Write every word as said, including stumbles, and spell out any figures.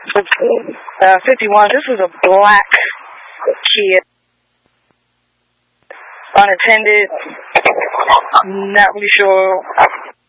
Uh, fifty-one, this was a black kid, unattended, not really sure